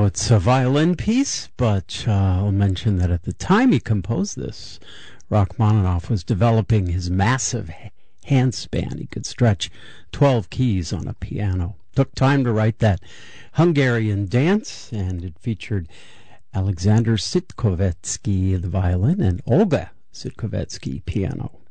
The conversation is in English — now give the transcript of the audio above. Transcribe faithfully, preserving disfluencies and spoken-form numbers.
know it's a violin piece, but uh, I'll mention that at the time he composed this, Rachmaninoff was developing his massive hand span. He could stretch twelve keys on a piano. Took time to write that Hungarian dance, and it featured Alexander Sitkovetsky, the violin, and Olga Sitkovetsky, piano.